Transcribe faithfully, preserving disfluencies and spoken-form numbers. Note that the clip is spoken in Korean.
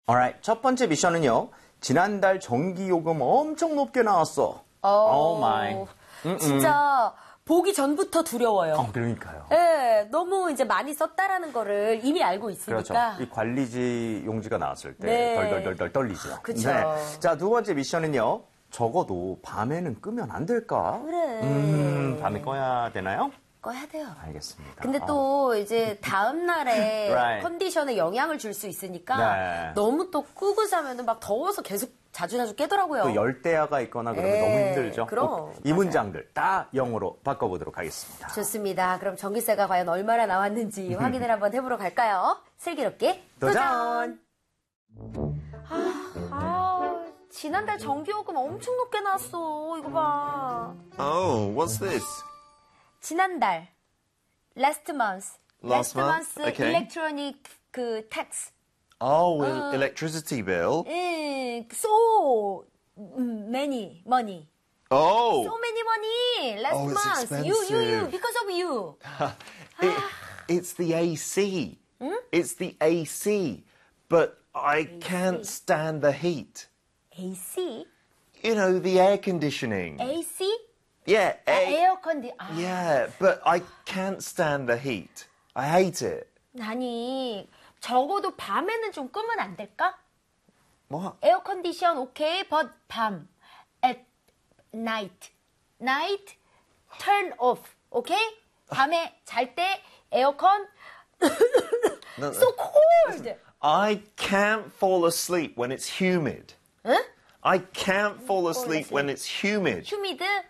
Alright, 첫 번째 미션은요. 지난달 전기요금 엄청 높게 나왔어. Oh my. 진짜 보기 전부터 두려워요. 어, 그러니까요. 네, 너무 이제 많이 썼다라는 거를 이미 알고 있으니까. 그렇죠. 이 관리지 용지가 나왔을 때 네. 덜덜덜덜 떨리죠. 그쵸. 네. 자, 두 번째 미션은요. 적어도 밤에는 끄면 안 될까? 그래. 음, 밤에 꺼야 되나요? 꺼야 돼요. 알겠습니다. 근데 어. 또 이제 다음 날에 Right. 컨디션에 영향을 줄 수 있으니까 네. 너무 또 끄고 자면은 막 더워서 계속 자주자주 깨더라고요. 또 열대야가 있거나 그러면 네, 너무 힘들죠. 그럼. 어, 이 문장들 다 영어로 바꿔보도록 하겠습니다. 좋습니다. 그럼 전기세가 과연 얼마나 나왔는지 확인을 한번 해보러 갈까요? 슬기롭게 도전! 도전! 아, 아, 지난달 전기요금 엄청 높게 나왔어. 이거 봐. Oh, what's this? 지난달 last month Last month? Okay. electronic 그 tax Oh, el- electricity bill. 음, so many money Oh, so many money last Oh, it's month you you you expensive. because of you it, it's the A C. It's the A C. But I can't stand the heat. A C You know, the air conditioning. A C Yeah, A- 에어컨디 아, yeah, but I can't stand the heat. I hate it. 아니 적어도 밤에는 좀 끄면 안 될까? What? 에어컨디션 오케이, but 밤 at night night turn off 오케이? 밤에 잘 때 에어컨 No, so cold. I can't fall asleep when it's humid. 응? I can't fall asleep when it's humid. 휴미드?